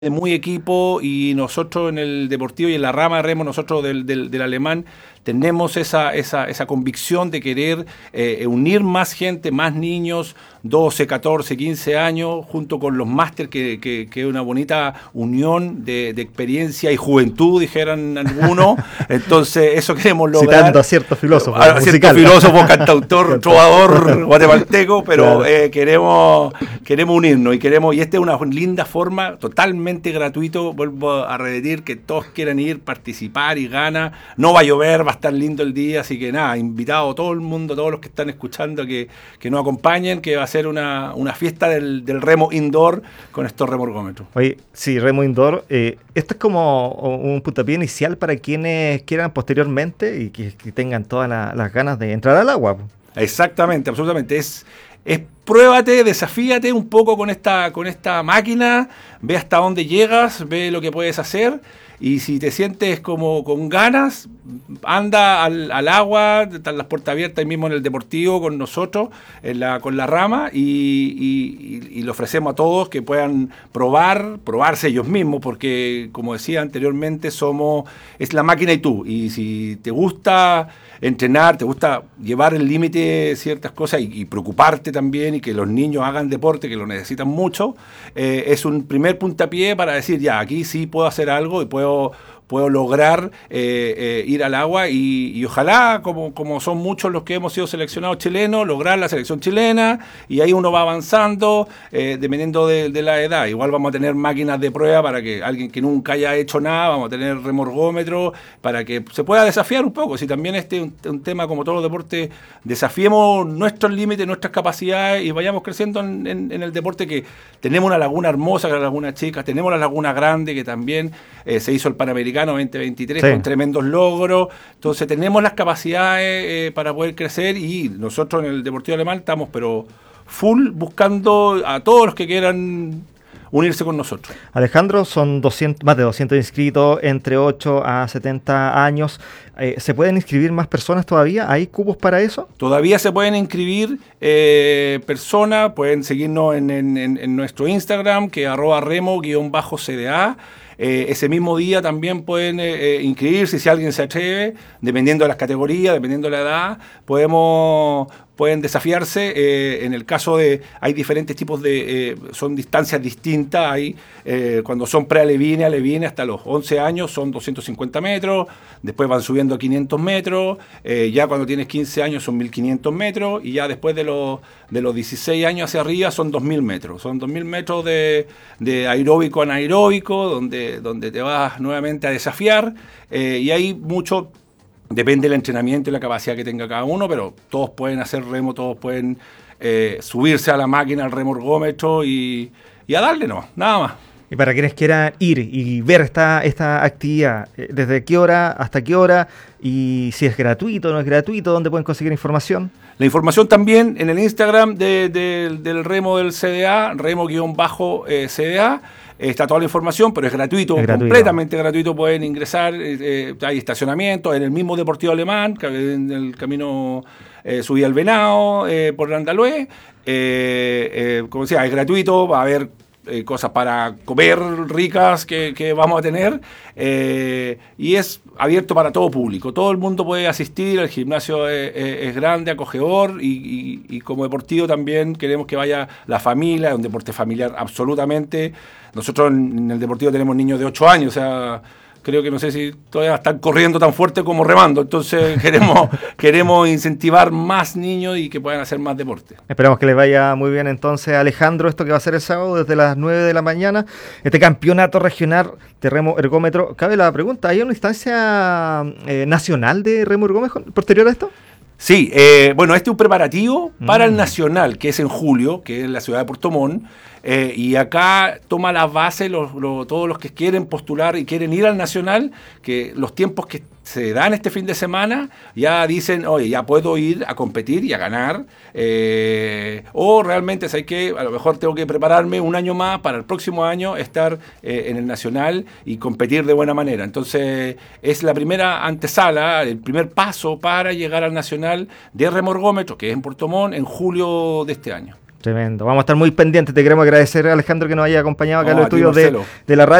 muy equipo, y nosotros en el deportivo y en la rama de remo, nosotros del alemán, tenemos esa convicción de querer unir más gente, más niños, 12, 14, 15 años, junto con los máster, que es una bonita unión de experiencia y juventud, dijeran algunos. Entonces, eso queremos lograr. Citando a cierto filósofo. A cierto filósofo, cantautor, trovador guatemalteco, pero claro. queremos unirnos y esta es una linda forma, totalmente gratuito. Vuelvo a repetir que todos quieran ir, participar y gana. No va a llover, va a estar lindo el día, así que nada, invitado a todo el mundo, todos los que están escuchando, que nos acompañen, que va a ser una fiesta del remo indoor con estos remorgómetros. Oye, sí, remo indoor. Esto es como un puntapié inicial para quienes quieran posteriormente y que tengan todas las ganas de entrar al agua. Exactamente, absolutamente. Es pruébate, desafíate un poco con esta máquina, ve hasta dónde llegas, ve lo que puedes hacer. Y si te sientes como con ganas, anda al agua, están las puertas abiertas ahí mismo en el deportivo con nosotros, con la rama, y le ofrecemos a todos que puedan probarse ellos mismos, porque como decía anteriormente, es la máquina y tú. Y si te gusta entrenar, te gusta llevar el límite ciertas cosas y preocuparte también, y que los niños hagan deporte, que lo necesitan mucho, es un primer puntapié para decir, ya, aquí sí puedo hacer algo y puedo lograr ir al agua y ojalá, como son muchos los que hemos sido seleccionados chilenos, lograr la selección chilena, y ahí uno va avanzando dependiendo de la edad. Igual vamos a tener máquinas de prueba para que alguien que nunca haya hecho nada, vamos a tener remorgómetro para que se pueda desafiar un poco. Si también este es un tema, como todos los deportes, desafiemos nuestros límites, nuestras capacidades y vayamos creciendo en el deporte, que tenemos una laguna hermosa, que es la Laguna Chica, tenemos la Laguna Grande, que también se hizo el Panamericano 2023 con tremendos logros. Entonces tenemos las capacidades para poder crecer, y nosotros en el Deportivo Alemán estamos pero full buscando a todos los que quieran unirse con nosotros. Alejandro, son más de 200 inscritos entre 8 a 70 años. ¿Se pueden inscribir más personas todavía? ¿Hay cupos para eso? Todavía se pueden inscribir personas, pueden seguirnos en nuestro Instagram, que es @remo_cda. Ese mismo día también pueden inscribirse si alguien se atreve, dependiendo de las categorías, dependiendo de la edad, pueden desafiarse. En el caso hay diferentes tipos son distancias distintas. Hay cuando son pre-alevines, alevines, hasta los 11 años son 250 metros, después van subiendo a 500 metros, ya cuando tienes 15 años son 1500 metros, y ya después de los 16 años hacia arriba son 2000 metros. Son 2000 metros de aeróbico a anaeróbico, donde te vas nuevamente a desafiar, y hay mucho. Depende del entrenamiento y la capacidad que tenga cada uno, pero todos pueden hacer remo, todos pueden subirse a la máquina, al remorgómetro y a darle, nada más. Y para quienes quieran ir y ver esta actividad, ¿desde qué hora hasta qué hora? Y si es gratuito o no es gratuito, ¿dónde pueden conseguir información? La información también en el Instagram del remo del CDA, remo_CDA. Está toda la información, pero es gratuito, completamente gratuito. Pueden ingresar, hay estacionamiento en el mismo Deportivo Alemán, en el camino subida al Venado, por Andalue. Como decía, es gratuito, va a haber cosas para comer ricas que vamos a tener, y es abierto para todo público. Todo el mundo puede asistir, el gimnasio es grande, acogedor, y como deportivo también queremos que vaya la familia, es un deporte familiar absolutamente. Nosotros en el deportivo tenemos niños de 8 años, o sea, creo que no sé si todavía están corriendo tan fuerte como remando. Entonces queremos incentivar más niños y que puedan hacer más deporte. Esperamos que les vaya muy bien entonces, Alejandro, esto que va a ser el sábado desde las 9 de la mañana, este campeonato regional de remo ergómetro. Cabe la pregunta, ¿hay una instancia nacional de remo ergómetro posterior a esto? Sí, bueno, este es un preparativo para el nacional, que es en julio, que es en la ciudad de Puerto Montt. Y acá toma la base todos los que quieren postular y quieren ir al nacional, que los tiempos que se dan este fin de semana ya dicen, oye, ya puedo ir a competir y a ganar, o realmente sé que a lo mejor tengo que prepararme un año más para el próximo año estar en el nacional y competir de buena manera. Entonces es la primera antesala, el primer paso para llegar al nacional de remorgómetro, que es en Puerto Montt, en julio de este año. Tremendo. Vamos a estar muy pendientes. Te queremos agradecer, Alejandro, que nos haya acompañado acá en los a ti, estudios Marcelo. de la radio.